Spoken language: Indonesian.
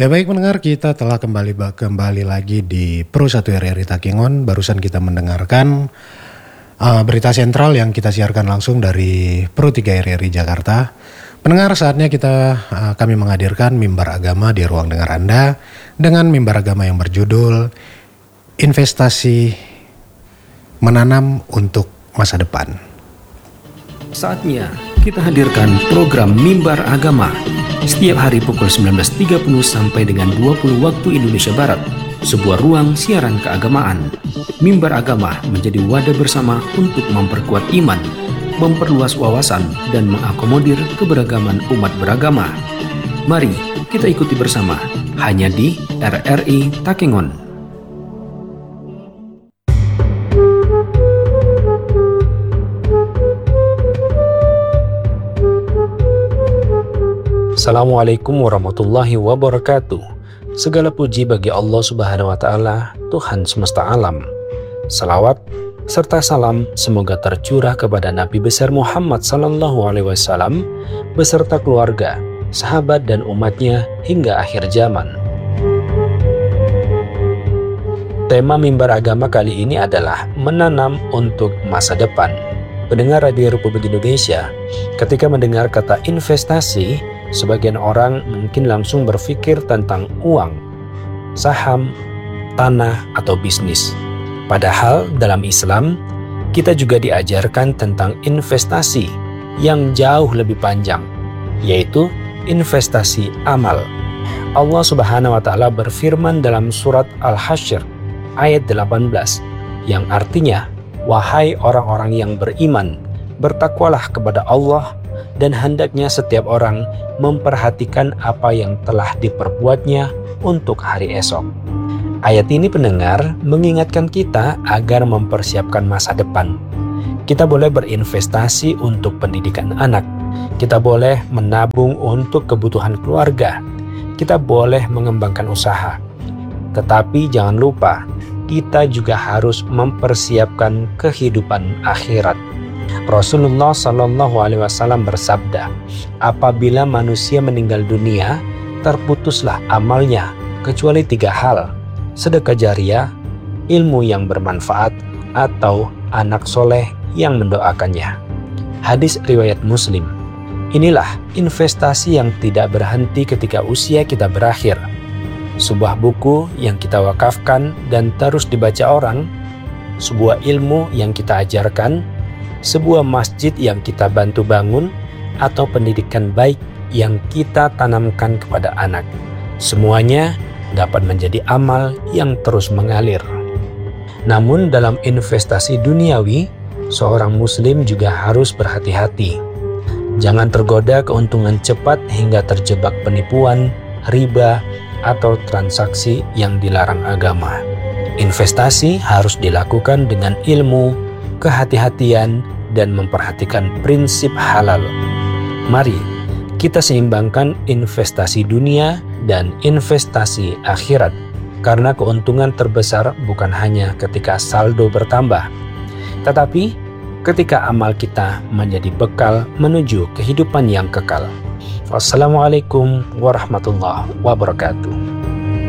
Ya baik pendengar, kita telah kembali lagi di Pro 1 RRI Takengon. Barusan kita mendengarkan berita sentral yang kita siarkan langsung dari Pro 3 RRI Jakarta. Pendengar, saatnya kami menghadirkan mimbar agama di ruang dengar Anda dengan mimbar agama yang berjudul Investasi Menanam untuk Masa Depan. Saatnya kita hadirkan program Mimbar Agama setiap hari pukul 19.30 sampai dengan 20 waktu Indonesia Barat, sebuah ruang siaran keagamaan. Mimbar Agama menjadi wadah bersama untuk memperkuat iman, memperluas wawasan, dan mengakomodir keberagaman umat beragama. Mari kita ikuti bersama, hanya di RRI Takengon. Assalamualaikum warahmatullahi wabarakatuh. Segala puji bagi Allah Subhanahu wa Ta'ala, Tuhan semesta alam. Salawat serta salam semoga tercurah kepada Nabi besar Muhammad sallallahu alaihi wasallam beserta keluarga, sahabat dan umatnya hingga akhir zaman. Tema mimbar agama kali ini adalah menanam untuk masa depan. Pendengar Radio Republik Indonesia, ketika mendengar kata investasi, sebagian orang mungkin langsung berpikir tentang uang, saham, tanah, atau bisnis. Padahal dalam Islam, kita juga diajarkan tentang investasi yang jauh lebih panjang, yaitu investasi amal. Allah Subhanahu wa Ta'ala berfirman dalam surat Al-Hasyr ayat 18 yang artinya, wahai orang-orang yang beriman, bertakwalah kepada Allah dan hendaknya setiap orang memperhatikan apa yang telah diperbuatnya untuk hari esok. Ayat ini pendengar mengingatkan kita agar mempersiapkan masa depan. Kita boleh berinvestasi untuk pendidikan anak. Kita boleh menabung untuk kebutuhan keluarga. Kita boleh mengembangkan usaha. Tetapi jangan lupa, kita juga harus mempersiapkan kehidupan akhirat. Rasulullah Shallallahu Alaihi Wasallam bersabda, apabila manusia meninggal dunia, terputuslah amalnya kecuali 3 hal: sedekah jariah, ilmu yang bermanfaat, atau anak soleh yang mendoakannya. Hadis riwayat Muslim. Inilah investasi yang tidak berhenti ketika usia kita berakhir. Sebuah buku yang kita wakafkan dan terus dibaca orang, sebuah ilmu yang kita ajarkan, sebuah masjid yang kita bantu bangun, atau pendidikan baik yang kita tanamkan kepada anak. Semuanya dapat menjadi amal yang terus mengalir. Namun dalam investasi duniawi, seorang muslim juga harus berhati-hati. Jangan tergoda keuntungan cepat hingga terjebak penipuan, riba, atau transaksi yang dilarang agama. Investasi harus dilakukan dengan ilmu, kehati-hatian, dan memperhatikan prinsip halal. Mari kita seimbangkan investasi dunia dan investasi akhirat, karena keuntungan terbesar bukan hanya ketika saldo bertambah, tetapi ketika amal kita menjadi bekal menuju kehidupan yang kekal. Wassalamualaikum warahmatullahi wabarakatuh.